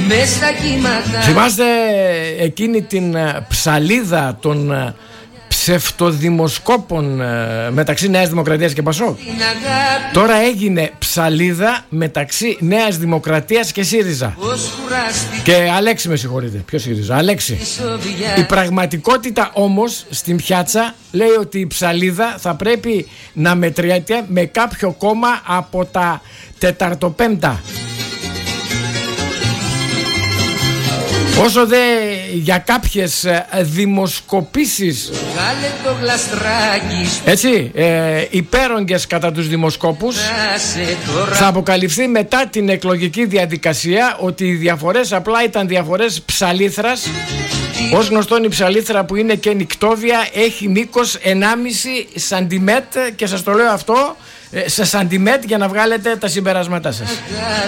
μες στα κύματα. Θυμάστε εκείνη την ψαλίδα των ψευτοδημοσκόπων μεταξύ Νέας Δημοκρατίας και Πασόκ? Τώρα έγινε ψαλίδα μεταξύ Νέας Δημοκρατίας και ΣΥΡΙΖΑ. Και Αλέξη, με συγχωρείτε. Ποιο ΣΥΡΙΖΑ? Αλέξη. Η πραγματικότητα όμως στην πιάτσα λέει ότι η ψαλίδα θα πρέπει να μετριέται με κάποιο κόμμα από τα τεταρτοπέμπτα. Όσο δε για κάποιες δημοσκοπήσεις, έτσι, υπέρογγες κατά τους δημοσκόπους, θα αποκαλυφθεί μετά την εκλογική διαδικασία ότι οι διαφορές απλά ήταν διαφορές ψαλήθρας. Ως γνωστόν, η ψαλήθρα, που είναι και νικτόβια, έχει μήκος 1,5 σαντιμέτ, και σας το λέω αυτό σε σαντιμέτ για να βγάλετε τα συμπεράσματά σας.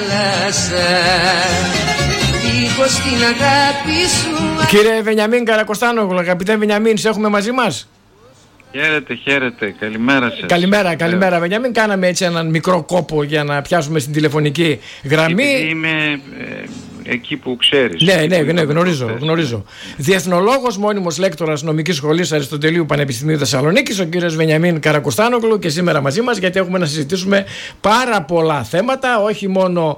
Κύριε Βενιαμίν Καρακοστάνογλου, αγαπητέ Βενιαμίν, σε έχουμε μαζί μας? Χαίρετε, καλημέρα σας. Καλημέρα Βενιαμίν. Κάναμε έτσι έναν μικρό κόπο για να πιάσουμε στην τηλεφωνική γραμμή. Επειδή είμαι εκεί που ξέρεις. Ναι, γνωρίζω. Διεθνολόγος, μόνιμος λέκτορας νομικής σχολής Αριστοτελείου Πανεπιστημίου Θεσσαλονίκης, ο κύριος Βενιαμίν Καρακοστάνογλου, και σήμερα μαζί μας γιατί έχουμε να συζητήσουμε πάρα πολλά θέματα, όχι μόνο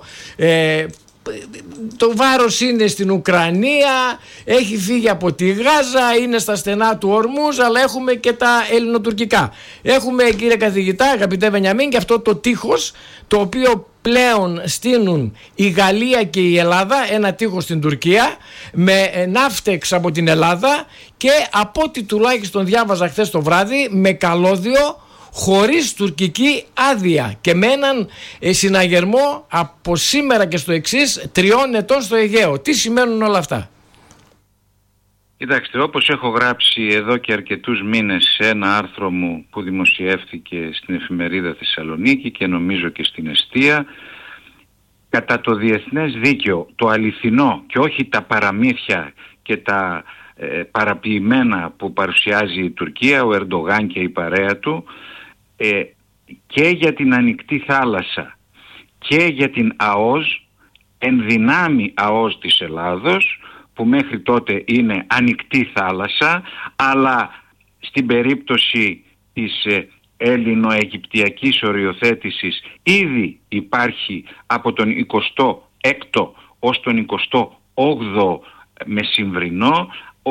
το βάρος είναι στην Ουκρανία, έχει φύγει από τη Γάζα, είναι στα στενά του Ορμούζ, αλλά έχουμε και τα ελληνοτουρκικά. Έχουμε, κύριε καθηγητά, αγαπητέ Βενιαμίν, και αυτό το τείχος το οποίο πλέον στείνουν η Γαλλία και η Ελλάδα, ένα τείχος στην Τουρκία με ναύτεξ από την Ελλάδα, και από ό,τι τουλάχιστον διάβαζα χθες το βράδυ, με καλώδιο, χωρίς τουρκική άδεια, και με έναν συναγερμό από σήμερα και στο εξής 3 ετών στο Αιγαίο. Τι σημαίνουν όλα αυτά? Κοιτάξτε, όπως έχω γράψει εδώ και αρκετούς μήνες σε ένα άρθρο μου που δημοσιεύθηκε στην εφημερίδα Θεσσαλονίκη και νομίζω και στην Εστία, κατά το διεθνές δίκαιο, το αληθινό και όχι τα παραμύθια και τα παραποιημένα που παρουσιάζει η Τουρκία, ο Ερντογάν και η παρέα του, και για την ανοιχτή θάλασσα και για την ΑΟΣ, ενδυνάμει ΑΟΣ της Ελλάδος, που μέχρι τότε είναι ανοιχτή θάλασσα, αλλά στην περίπτωση της ελληνο-αιγυπτιακής οριοθέτησης ήδη υπάρχει από τον 26ο ως τον 28ο μεσημβρινό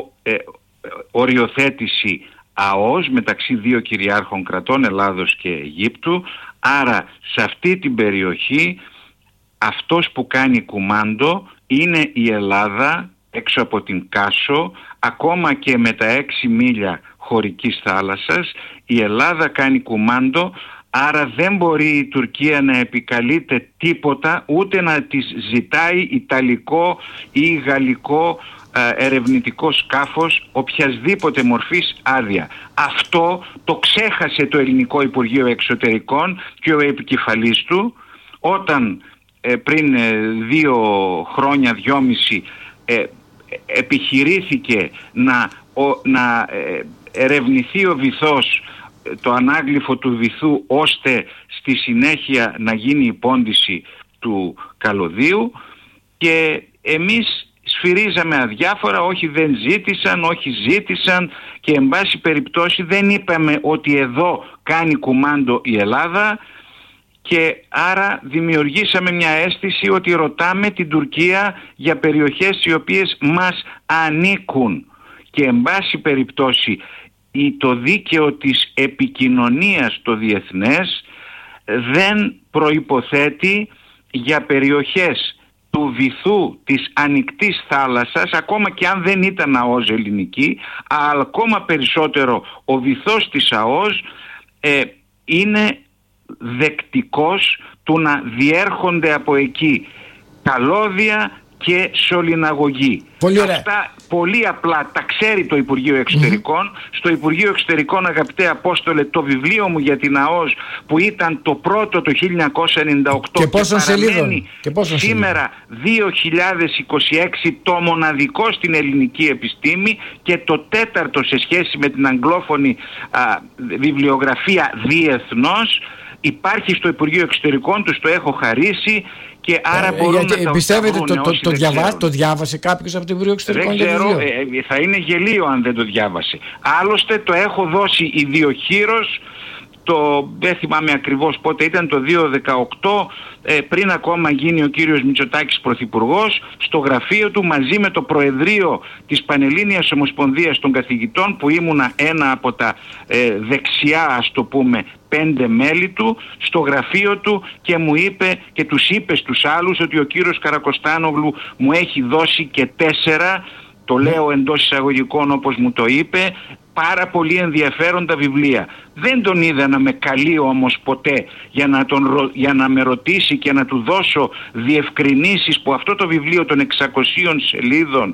οριοθέτηση ΑΟΣ μεταξύ δύο κυριάρχων κρατών, Ελλάδος και Αιγύπτου. Άρα σε αυτή την περιοχή αυτός που κάνει κουμάντο είναι η Ελλάδα, έξω από την Κάσο, ακόμα και με τα 6 μίλια χωρικής θάλασσας η Ελλάδα κάνει κουμάντο. Άρα δεν μπορεί η Τουρκία να επικαλείται τίποτα, ούτε να της ζητάει ιταλικό ή γαλλικό ερευνητικό σκάφος οποιασδήποτε μορφής άδεια. Αυτό το ξέχασε το ελληνικό Υπουργείο Εξωτερικών και ο επικεφαλής του, όταν πριν 2 χρόνια, 2,5 επιχειρήθηκε να ερευνηθεί ο βυθός, το ανάγλυφο του βυθού, ώστε στη συνέχεια να γίνει η πόντιση του καλωδίου, και εμείς σφυρίζαμε αδιάφορα, όχι δεν ζήτησαν, όχι ζήτησαν, και εν πάση περιπτώσει δεν είπαμε ότι εδώ κάνει κουμάντο η Ελλάδα, και άρα δημιουργήσαμε μια αίσθηση ότι ρωτάμε την Τουρκία για περιοχές οι οποίες μας ανήκουν, και εν πάση περιπτώσει το δίκαιο της επικοινωνίας το διεθνές δεν προϋποθέτει για περιοχές του βυθού της ανοιχτής θάλασσας, ακόμα και αν δεν ήταν ΑΟΣ ελληνική, αλλά ακόμα περισσότερο ο βυθός της ΑΟΣ είναι δεκτικός του να διέρχονται από εκεί καλώδια και σωληναγωγή. Αυτά πολύ απλά τα ξέρει το Υπουργείο Εξωτερικών. Στο Υπουργείο Εξωτερικών, αγαπητέ Απόστολε, το βιβλίο μου για την ΑΟΣ, που ήταν το πρώτο το 1998 και παραμένει σήμερα 2026 το μοναδικό στην ελληνική επιστήμη και το 4ο σε σχέση με την αγγλόφωνη βιβλιογραφία διεθνώς, υπάρχει στο Υπουργείο Εξωτερικών, τους το έχω χαρίσει, και άρα μπορούν να τα πιστεύετε το διάβασε κάποιος από το Υπουργείο Εξωτερικών? Δεν ξέρω, θα είναι γελίο αν δεν το διάβασε. Άλλωστε το έχω δώσει ιδιοχείρος, δεν θυμάμαι ακριβώς πότε ήταν, το 2018, πριν ακόμα γίνει ο κύριος Μητσοτάκης πρωθυπουργός, στο γραφείο του μαζί με το Προεδρείο της Πανελλήνιας Ομοσπονδίας των Καθηγητών, που ήμουνα ένα από τα δεξιά, ας το πούμε, 5 μέλη του, στο γραφείο του, και μου είπε και τους είπε στους άλλους ότι ο κύριος Καρακοστάνογλου μου έχει δώσει και 4, το λέω εντός εισαγωγικών όπως μου το είπε, πάρα πολύ ενδιαφέροντα βιβλία. Δεν τον είδα να με καλεί όμως ποτέ για να με ρωτήσει και να του δώσω διευκρινήσεις που αυτό το βιβλίο των 600 σελίδων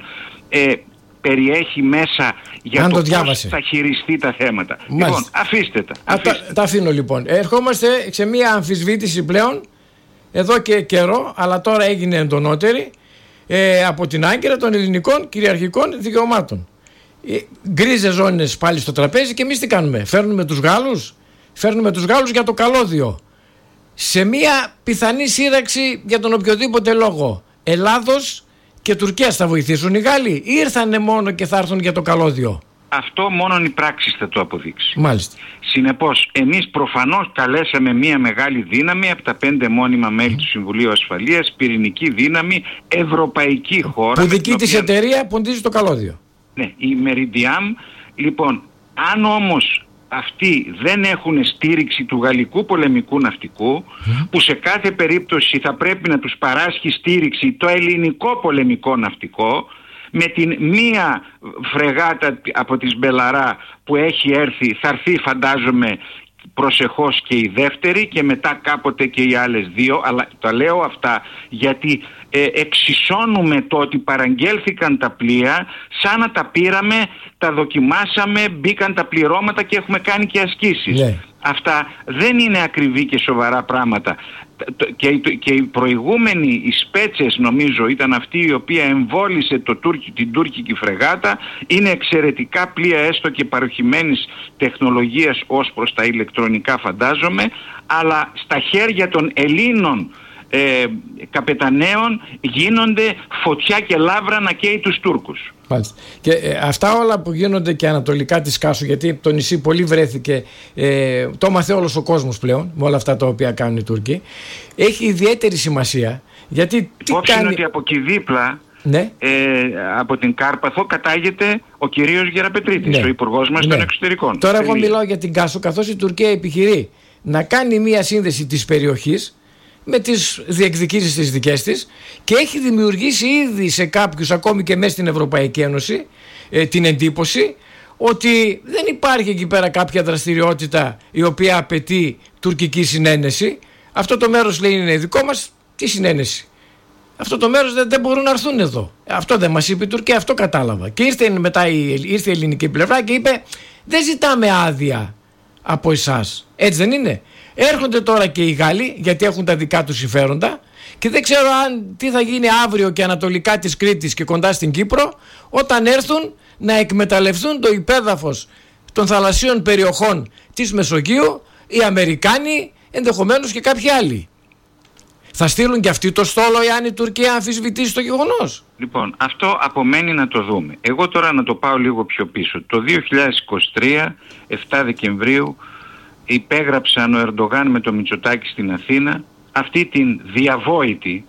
περιέχει μέσα για το πώς θα χειριστεί τα θέματα. Μάλιστα. Λοιπόν, αφήστε τα. Τα αφήνω λοιπόν. Ερχόμαστε σε μια αμφισβήτηση πλέον εδώ και καιρό, αλλά τώρα έγινε εντονότερη, από την Άγκυρα των ελληνικών κυριαρχικών δικαιωμάτων. Γκρίζες ζώνες πάλι στο τραπέζι, και εμείς τι κάνουμε? Φέρνουμε τους Γάλλους για το καλώδιο, σε μια πιθανή σύραξη για τον οποιοδήποτε λόγο. Ελλάδος και Τουρκία θα βοηθήσουν οι Γάλλοι, ή ήρθανε μόνο και θα έρθουν για το καλώδιο? Αυτό μόνον η πράξη θα το αποδείξει. Μάλιστα. Συνεπώς, εμείς προφανώς καλέσαμε μια μεγάλη δύναμη από τα 5 μόνιμα μέλη του Συμβουλίου Ασφαλείας, πυρηνική δύναμη, ευρωπαϊκή χώρα. Που δική της εταιρεία ποντίζει το καλώδιο. Ναι, η Meridiam. Λοιπόν, αν όμως αυτοί δεν έχουν στήριξη του γαλλικού πολεμικού ναυτικού, που σε κάθε περίπτωση θα πρέπει να τους παράσχει στήριξη το ελληνικό πολεμικό ναυτικό, με την μία φρεγάτα από τις Μπελαρά που έχει έρθει, θα έρθει φαντάζομαι προσεχώς και η δεύτερη, και μετά κάποτε και οι άλλες 2, αλλά τα λέω αυτά γιατί εξισώνουμε το ότι παραγγέλθηκαν τα πλοία σαν να τα πήραμε, τα δοκιμάσαμε, μπήκαν τα πληρώματα και έχουμε κάνει και ασκήσεις. Yeah. Αυτά δεν είναι ακριβή και σοβαρά πράγματα. Και οι προηγούμενοι, οι Σπέτσες νομίζω ήταν αυτή η οποία εμβόλισε την τουρκική φρεγάτα. Είναι εξαιρετικά πλοία, έστω και παροχημένης τεχνολογίας ως προς τα ηλεκτρονικά φαντάζομαι, αλλά στα χέρια των Ελλήνων καπεταναίων γίνονται φωτιά και λάβρα να καίει τους Τούρκους. Μάλιστα. Και αυτά όλα που γίνονται και ανατολικά της Κάσου, γιατί το νησί πολύ βρέθηκε, το μάθε όλος ο κόσμος πλέον με όλα αυτά τα οποία κάνουν οι Τούρκοι, έχει ιδιαίτερη σημασία, γιατί υπόψη είναι ότι από εκεί δίπλα, ναι, από την Κάρπαθο κατάγεται ο κυρίως Γεραπετρίτης, ναι, ο υπουργός μας, ναι, των εξωτερικών. Τώρα εγώ μιλάω για την Κάσο, καθώς η Τουρκία επιχειρεί να κάνει μια σύνδεση της περιοχής με τις διεκδικήσεις τις δικές της, και έχει δημιουργήσει ήδη σε κάποιους, ακόμη και μέσα στην Ευρωπαϊκή Ένωση, την εντύπωση ότι δεν υπάρχει εκεί πέρα κάποια δραστηριότητα η οποία απαιτεί τουρκική συνένεση. Αυτό το μέρος, λέει, είναι δικό μας. Τι συνένεση? Αυτό το μέρος δεν μπορούν να έρθουν εδώ. Αυτό δεν μας είπε η Τουρκία, αυτό κατάλαβα. Και ήρθε η ελληνική πλευρά και είπε, δεν ζητάμε άδεια από εσάς. Έτσι δεν είναι? Έρχονται τώρα και οι Γάλλοι, γιατί έχουν τα δικά τους συμφέροντα, και δεν ξέρω τι θα γίνει αύριο και ανατολικά της Κρήτης και κοντά στην Κύπρο, όταν έρθουν να εκμεταλλευτούν το υπέδαφος των θαλασσίων περιοχών της Μεσογείου οι Αμερικάνοι, ενδεχομένως και κάποιοι άλλοι. Θα στείλουν και αυτοί το στόλο εάν η Τουρκία αμφισβητήσει το γεγονός? Λοιπόν, αυτό απομένει να το δούμε. Εγώ τώρα να το πάω λίγο πιο πίσω. Το 2023, 7 Δεκεμβρίου, υπέγραψαν ο Ερντογάν με το Μητσοτάκη στην Αθήνα αυτή την διαβόητη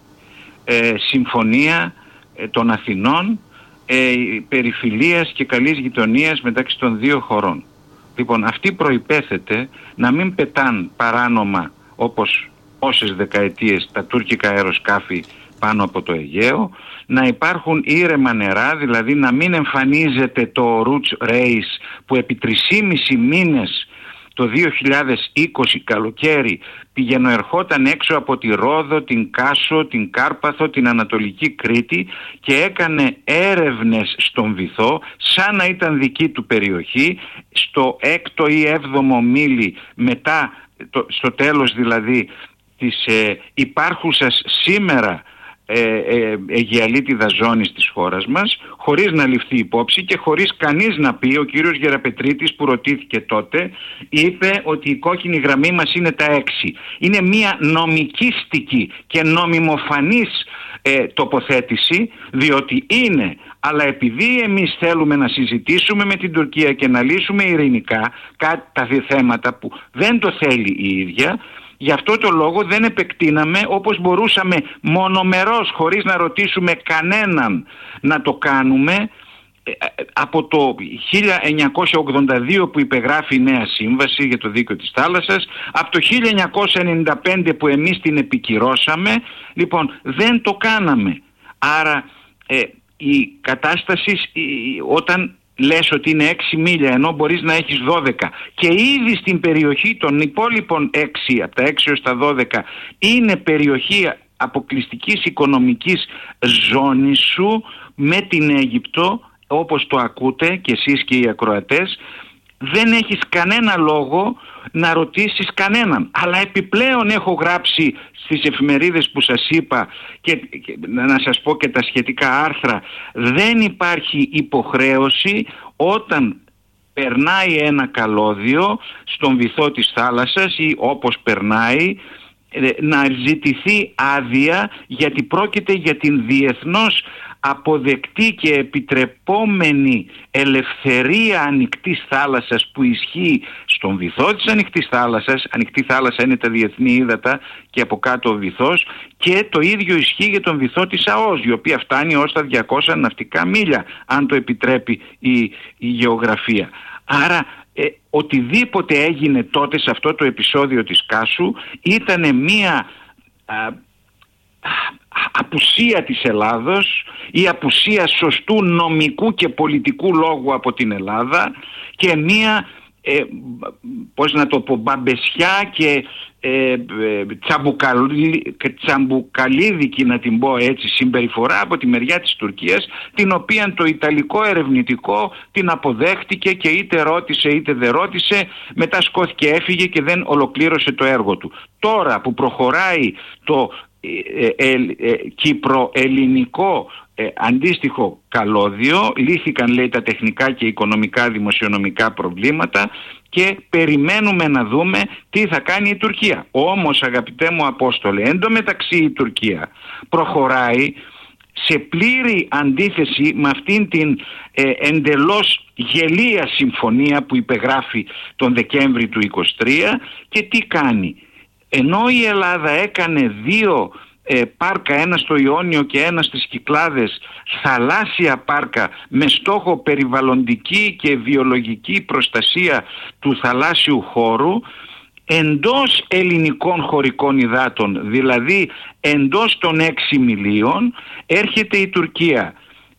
συμφωνία των Αθηνών περί φιλίας και καλής γειτονίας μεταξύ των δύο χωρών. Λοιπόν, αυτή προϋπέθεται να μην πετάν παράνομα όπως όσες δεκαετίες τα τουρκικά αεροσκάφη πάνω από το Αιγαίο, να υπάρχουν ήρεμα νερά, δηλαδή να μην εμφανίζεται το Roots Race που επί 3,5 μήνες το 2020 καλοκαίρι ερχόταν έξω από τη Ρόδο, την Κάσο, την Κάρπαθο, την Ανατολική Κρήτη και έκανε έρευνες στον βυθό σαν να ήταν δική του περιοχή, στο 6ο ή 7ο μίλι μετά, στο τέλος δηλαδή της υπάρχουσας σήμερα αιγιαλίτιδα ζώνης της χώρας μας, χωρίς να ληφθεί υπόψη και χωρίς κανείς να πει. Ο κύριος Γεραπετρίτης που ρωτήθηκε τότε είπε ότι η κόκκινη γραμμή μας είναι τα 6. Είναι μια νομικίστικη και νομιμοφανής τοποθέτηση, διότι είναι, αλλά επειδή εμείς θέλουμε να συζητήσουμε με την Τουρκία και να λύσουμε ειρηνικά τα θέματα που δεν το θέλει η ίδια, γι' αυτό το λόγο δεν επεκτείναμε όπως μπορούσαμε μονομερώς, χωρίς να ρωτήσουμε κανέναν, να το κάνουμε από το 1982 που υπεγράφει η Νέα Σύμβαση για το Δίκαιο της Θάλασσας, από το 1995 που εμείς την επικυρώσαμε. Λοιπόν, δεν το κάναμε. Άρα η κατάσταση όταν λες ότι είναι 6 μίλια ενώ μπορείς να έχεις 12 και ήδη στην περιοχή των υπόλοιπων 6, από τα 6 έως τα 12 είναι περιοχή αποκλειστικής οικονομικής ζώνης σου με την Αίγυπτο, όπως το ακούτε και εσείς και οι ακροατές, δεν έχεις κανένα λόγο να ρωτήσεις κανέναν. Αλλά επιπλέον έχω γράψει στις εφημερίδες που σας είπα και να σας πω και τα σχετικά άρθρα, δεν υπάρχει υποχρέωση όταν περνάει ένα καλώδιο στον βυθό της θάλασσας ή όπως περνάει να ζητηθεί άδεια, γιατί πρόκειται για την διεθνώς αποδεκτή και επιτρεπόμενη ελευθερία ανοιχτής θάλασσας που ισχύει στον βυθό της ανοιχτής θάλασσας. Ανοιχτή θάλασσα είναι τα διεθνή ύδατα και από κάτω ο βυθός, και το ίδιο ισχύει για τον βυθό της ΑΟΣ, η οποία φτάνει ως τα 200 ναυτικά μίλια αν το επιτρέπει η γεωγραφία. Άρα οτιδήποτε έγινε τότε σε αυτό το επεισόδιο της Κάσου ήταν μία απουσία της Ελλάδος ή απουσία σωστού νομικού και πολιτικού λόγου από την Ελλάδα και μία πώς να το πω, μπαμπεσιά και τσαμπουκαλίδικη, να την πω έτσι, συμπεριφορά από τη μεριά της Τουρκίας, την οποία το Ιταλικό ερευνητικό την αποδέχτηκε και είτε ρώτησε είτε δεν ρώτησε, μετά σκόθηκε, έφυγε και δεν ολοκλήρωσε το έργο του. Τώρα που προχωράει το κυπροελληνικό αντίστοιχο καλώδιο, λύθηκαν, λέει, τα τεχνικά και οικονομικά δημοσιονομικά προβλήματα και περιμένουμε να δούμε τι θα κάνει η Τουρκία. Όμως, αγαπητέ μου Απόστολε, εντωμεταξύ η Τουρκία προχωράει σε πλήρη αντίθεση με αυτήν την εντελώς γελία συμφωνία που υπεγράφει τον Δεκέμβρη του 23. Και τι κάνει? Ενώ η Ελλάδα έκανε 2 πάρκα, ένα στο Ιόνιο και ένα στις Κυκλάδες, θαλάσσια πάρκα με στόχο περιβαλλοντική και βιολογική προστασία του θαλάσσιου χώρου, εντός ελληνικών χωρικών υδάτων, δηλαδή εντός των 6 μιλίων, έρχεται η Τουρκία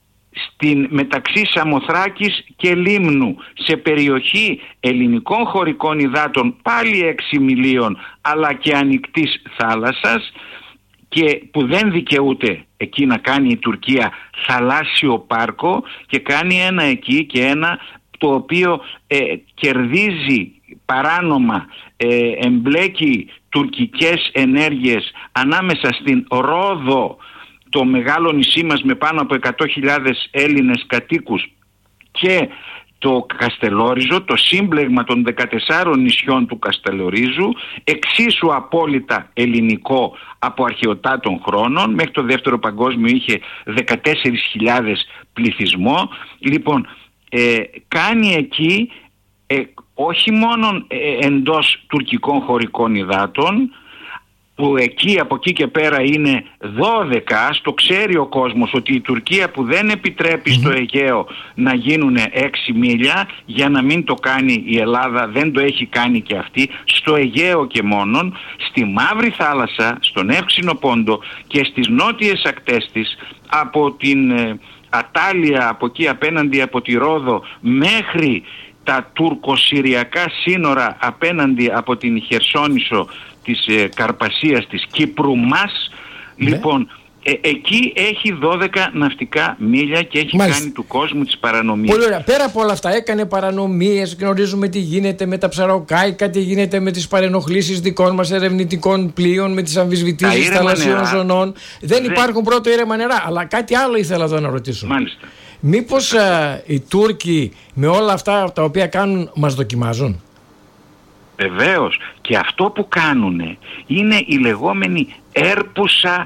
μεταξύ Σαμοθράκης και Λίμνου, σε περιοχή ελληνικών χωρικών υδάτων, πάλι 6 μιλίων, αλλά και ανοιχτής θάλασσας, και που δεν δικαιούται εκεί να κάνει η Τουρκία θαλάσσιο πάρκο, και κάνει ένα εκεί και ένα το οποίο κερδίζει παράνομα, εμπλέκει τουρκικές ενέργειες ανάμεσα στην Ρόδο, το μεγάλο νησί μας με πάνω από 100.000 Έλληνες κατοίκους, και το Καστελόριζο, το σύμπλεγμα των 14 νησιών του Καστελορίζου, εξίσου απόλυτα ελληνικό από αρχαιοτά των χρόνων. Μέχρι το Δεύτερο Παγκόσμιο είχε 14.000 πληθυσμό. Λοιπόν, κάνει εκεί όχι μόνο εντός τουρκικών χωρικών υδάτων, που εκεί από εκεί και πέρα είναι 12, το ξέρει ο κόσμος ότι η Τουρκία που δεν επιτρέπει στο Αιγαίο να γίνουν 6 μίλια, για να μην το κάνει η Ελλάδα, δεν το έχει κάνει και αυτή, στο Αιγαίο και μόνον, στη Μαύρη Θάλασσα, στον Εύξηνο Πόντο και στις νότιες ακτές της, από την Ατάλια, από εκεί απέναντι από τη Ρόδο, μέχρι τα τουρκοσυριακά σύνορα απέναντι από την Χερσόνησο της Καρπασίας, της Κύπρου μας. Ναι. Λοιπόν, εκεί έχει 12 ναυτικά μίλια και έχει κάνει του κόσμου τις παρανομίες. Πολύ ωραία. Πέρα από όλα αυτά έκανε παρανομίες, γνωρίζουμε τι γίνεται με τα ψαροκάικα, τι γίνεται με τις παρενοχλήσεις δικών μας ερευνητικών πλοίων, με τις αμφισβητήσεις θαλασσίων ζωνών. Δεν υπάρχουν πρώτα ήρεμα νερά, αλλά κάτι άλλο ήθελα εδώ να ρωτήσω. Μάλιστα. Μήπως οι Τούρκοι με όλα αυτά τα οποία κάνουν μας δοκιμάζουν? Βεβαίως, και αυτό που κάνουν είναι η λεγόμενη έρπουσα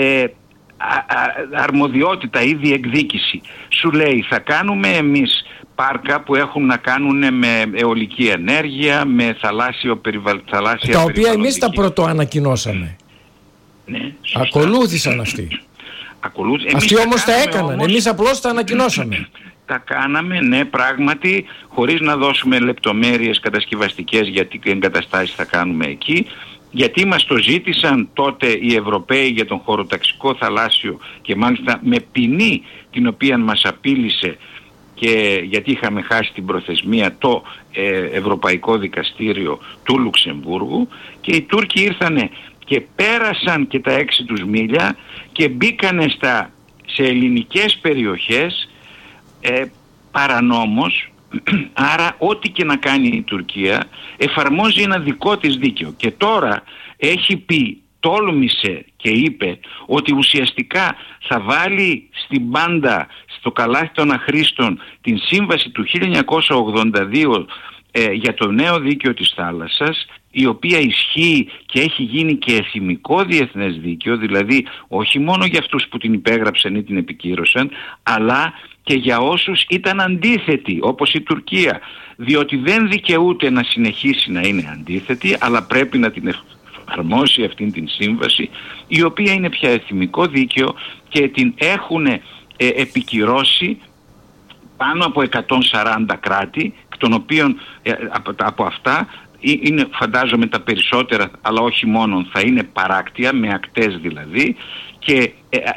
αρμοδιότητα ή διεκδίκηση. Σου λέει θα κάνουμε εμείς πάρκα που έχουν να κάνουν με αιωλική ενέργεια, με θαλάσσια τα οποία εμείς τα πρωτοανακοινώσαμε. Ναι, ακολούθησαν αυτοί. Αυτοί όμως τα έκαναν, εμείς απλώς τα ανακοινώσαμε. Τα κάναμε, ναι, πράγματι, χωρίς να δώσουμε λεπτομέρειες κατασκευαστικές για τι εγκαταστάσεις θα κάνουμε εκεί, γιατί μας το ζήτησαν τότε οι Ευρωπαίοι για τον χωροταξικό θαλάσσιο και μάλιστα με ποινή την οποία μας απείλησε, και γιατί είχαμε χάσει την προθεσμία, το Ευρωπαϊκό Δικαστήριο του Λουξεμβούργου, και οι Τούρκοι ήρθανε και πέρασαν και τα 6 τους μίλια και μπήκανε σε ελληνικές περιοχές παρανόμως. Άρα ό,τι και να κάνει η Τουρκία εφαρμόζει ένα δικό της δίκαιο, και τώρα έχει πει, τόλμησε και είπε ότι ουσιαστικά θα βάλει στην πάντα, στο καλάθι των αχρήστων, την σύμβαση του 1982 για το νέο δίκαιο της θάλασσας, η οποία ισχύει και έχει γίνει και εθιμικό διεθνές δίκαιο, δηλαδή όχι μόνο για αυτούς που την υπέγραψαν ή την επικύρωσαν, αλλά και για όσους ήταν αντίθετοι, όπως η Τουρκία, διότι δεν δικαιούται να συνεχίσει να είναι αντίθετη, αλλά πρέπει να την εφαρμόσει αυτήν την σύμβαση, η οποία είναι πια εθιμικό δίκαιο και την έχουν επικυρώσει πάνω από 140 κράτη, των οποίων από αυτά είναι, φαντάζομαι, τα περισσότερα, αλλά όχι μόνο, θα είναι παράκτια, με ακτές δηλαδή, και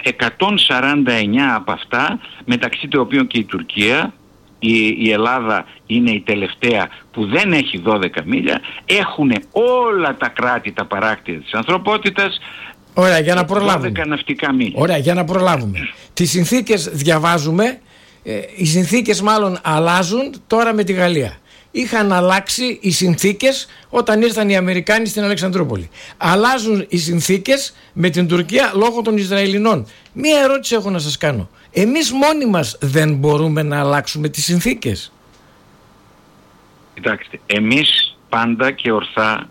149 από αυτά, μεταξύ των οποίων και η Τουρκία, η Ελλάδα είναι η τελευταία που δεν έχει 12 μίλια, έχουν όλα τα κράτη τα παράκτια της ανθρωπότητας. Ωραία, για να προλάβουμε. 12 ναυτικά μίλια. Ωραία, για να προλάβουμε. Τις συνθήκες διαβάζουμε, οι συνθήκες μάλλον αλλάζουν τώρα με τη Γαλλία. Είχαν αλλάξει οι συνθήκες όταν ήρθαν οι Αμερικάνοι στην Αλεξανδρούπολη. Αλλάζουν οι συνθήκες με την Τουρκία λόγω των Ισραηλινών. Μία ερώτηση έχω να σας κάνω. Εμείς μόνοι μας δεν μπορούμε να αλλάξουμε τις συνθήκες? Κοιτάξτε, εμείς πάντα και ορθά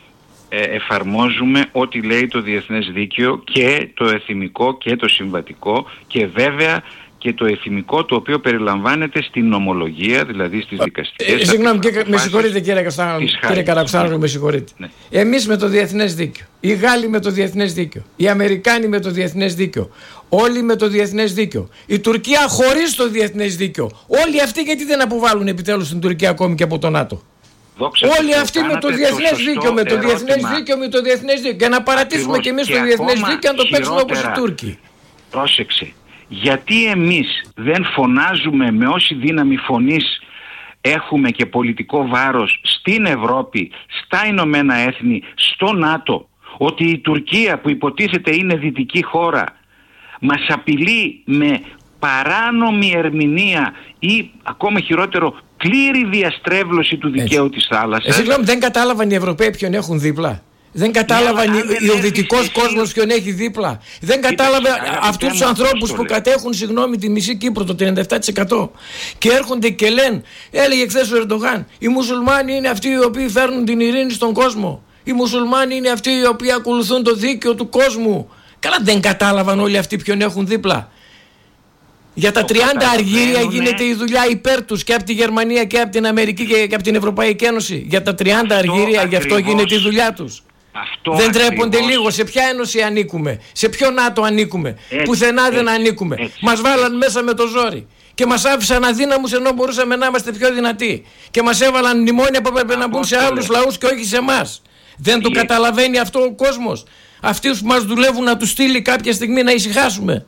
εφαρμόζουμε ό,τι λέει το διεθνές δίκαιο, και το εθιμικό και το συμβατικό, και βέβαια και το εθιμικό, το οποίο περιλαμβάνεται στην νομολογία, δηλαδή στις δικαστικές. Συγγνώμη, με συγχωρείτε κύριε Καρακοστάνογλου, με συγχωρείτε. Ναι. Εμείς με το διεθνές δίκαιο, οι Γάλλοι με το διεθνές δίκαιο, οι Αμερικάνοι με το διεθνές δίκαιο, όλοι με το διεθνές δίκαιο, η Τουρκία χωρίς το διεθνές δίκαιο. Όλοι αυτοί γιατί δεν αποβάλλουν επιτέλους την Τουρκία ακόμη και από το ΝΑΤΟ? Όλοι αυτοί με το διεθνές δίκαιο, με το διεθνές δίκαιο, με το διεθνές δίκαιο. Για να παρατήσουμε και εμείς το διεθνές δίκαιο, να το παίξουμε όπως οι Τούρκοι. Πρόσεξε. Γιατί εμείς δεν φωνάζουμε με όση δύναμη φωνής έχουμε και πολιτικό βάρος στην Ευρώπη, στα Ηνωμένα Έθνη, στο ΝΑΤΟ, ότι η Τουρκία, που υποτίθεται είναι δυτική χώρα, μας απειλεί με παράνομη ερμηνεία ή ακόμα χειρότερο πλήρη διαστρέβλωση του δικαίου της θάλασσας? Συγγνώμη, δεν κατάλαβαν οι Ευρωπαίοι ποιον έχουν δίπλα? Δεν κατάλαβαν ο δυτικός κόσμος ποιον έχει δίπλα? Δεν κατάλαβε αυτούς τους ανθρώπους που κατέχουν, τη μισή Κύπρο, το 37%, και έρχονται και λένε, έλεγε χθες ο Ερντογάν, οι μουσουλμάνοι είναι αυτοί οι οποίοι φέρνουν την ειρήνη στον κόσμο, οι μουσουλμάνοι είναι αυτοί οι οποίοι ακολουθούν το δίκαιο του κόσμου. Καλά, δεν κατάλαβαν όλοι αυτοί ποιον έχουν δίπλα? Για τα 30 αργύρια γίνεται η δουλειά υπέρ τους, και από τη Γερμανία και από την Αμερική και από την Ευρωπαϊκή Ένωση. Για τα 30 αργύρια, γι' αυτό γίνεται η δουλειά τους. Δεν τρέπονται λίγο? Σε ποια ένωση ανήκουμε? Σε ποιο ΝΑΤΟ ανήκουμε? Πουθενά δεν ανήκουμε. Μας βάλαν μέσα με το ζόρι και μας άφησαν αδύναμους, ενώ μπορούσαμε να είμαστε πιο δυνατοί, και μας έβαλαν μνημόνια που έπρεπε να μπουν σε άλλους λαούς και όχι σε εμάς. Δεν το καταλαβαίνει αυτό ο κόσμος? Αυτοί που μας δουλεύουν να τους στείλει κάποια στιγμή να ησυχάσουμε.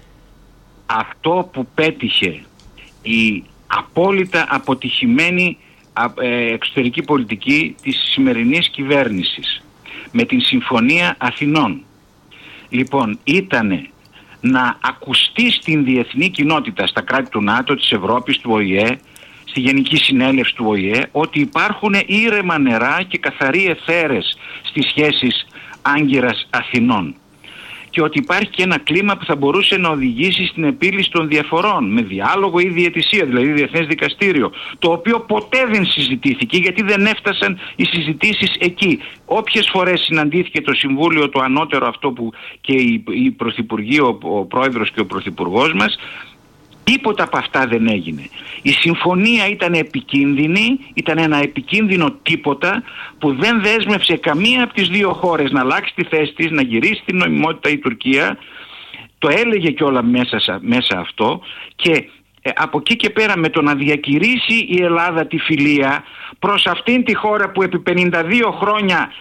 Αυτό που πέτυχε η απόλυτα αποτυχημένη εξωτερική πολιτική της σημερινής κυβέρνησης με την Συμφωνία Αθηνών, λοιπόν, ήτανε να ακουστεί στην διεθνή κοινότητα, στα κράτη του ΝΑΤΟ, της Ευρώπης, του ΟΗΕ, στη Γενική Συνέλευση του ΟΗΕ, ότι υπάρχουν ήρεμα νερά και καθαροί αιθέρες στις σχέσεις Άγκυρας-Αθηνών. Και ότι υπάρχει και ένα κλίμα που θα μπορούσε να οδηγήσει στην επίλυση των διαφορών με διάλογο ή διαιτησία, δηλαδή διεθνές δικαστήριο, το οποίο ποτέ δεν συζητήθηκε γιατί δεν έφτασαν οι συζητήσεις εκεί. Όποιες φορές συναντήθηκε το Συμβούλιο, το ανώτερο αυτό που και οι Πρωθυπουργοί, ο Πρόεδρος και ο Πρωθυπουργός μας, τίποτα από αυτά δεν έγινε. Η συμφωνία ήταν επικίνδυνη, ήταν ένα επικίνδυνο τίποτα που δεν δέσμευσε καμία από τις δύο χώρες να αλλάξει τη θέση της, να γυρίσει την νομιμότητα η Τουρκία. Το έλεγε κιόλα μέσα αυτό και από εκεί και πέρα με το να διακηρύσει η Ελλάδα τη φιλία προς αυτήν τη χώρα που επί 52 χρόνια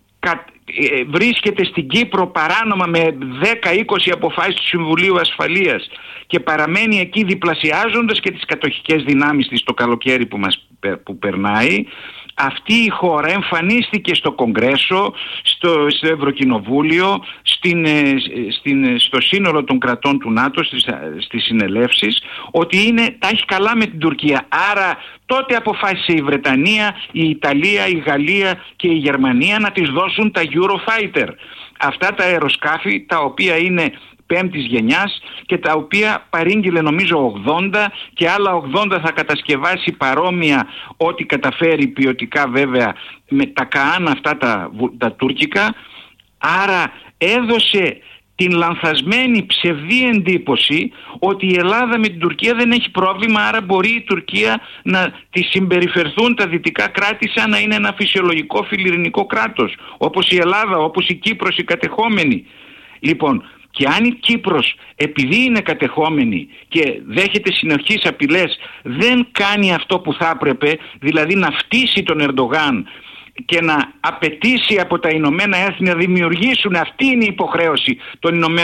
βρίσκεται στην Κύπρο παράνομα με 10-20 αποφάσεις του Συμβουλίου Ασφαλείας και παραμένει εκεί διπλασιάζοντας και τις κατοχικές δυνάμεις της το καλοκαίρι που περνάει, αυτή η χώρα εμφανίστηκε στο Κογκρέσο, στο Ευρωκοινοβούλιο, στο σύνολο των κρατών του ΝΑΤΟ, στις συνελεύσεις, ότι τα έχει καλά με την Τουρκία. Άρα τότε αποφάσισε η Βρετανία, η Ιταλία, η Γαλλία και η Γερμανία να τις δώσουν τα Eurofighter. Αυτά τα αεροσκάφη τα οποία είναι πέμπτης γενιάς και τα οποία παρήγγειλε νομίζω 80 και άλλα 80 θα κατασκευάσει παρόμοια ό,τι καταφέρει ποιοτικά βέβαια με τα ΚΑΑΝ αυτά τα τουρκικά. Άρα έδωσε την λανθασμένη ψευδή εντύπωση ότι η Ελλάδα με την Τουρκία δεν έχει πρόβλημα, άρα μπορεί η Τουρκία να τη συμπεριφερθούν τα δυτικά κράτη σαν να είναι ένα φυσιολογικό φιλιρινικό κράτος, όπως η Ελλάδα, όπως η Κύπρος η κατεχόμενη. Λοιπόν, και αν η Κύπρος επειδή είναι κατεχόμενη και δέχεται συνεχείς απειλές δεν κάνει αυτό που θα έπρεπε, δηλαδή να φτύσει τον Ερντογάν και να απαιτήσει από τα Ηνωμένα Έθνη να δημιουργήσουν, αυτή είναι η υποχρέωση των Ηνωμένων